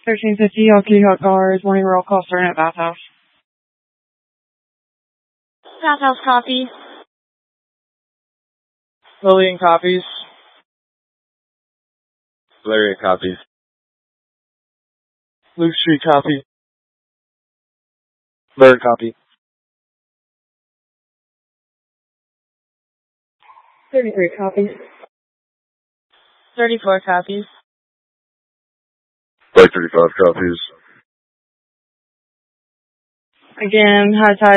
1350 Yankee Hot Cars, morning roll call starting at Bathhouse. Bathhouse copy. Lillian copies. Larry copies. Luke Street copy. Bird copy. 33 copies. 34 copies. Like 35 copies. Again, high tide.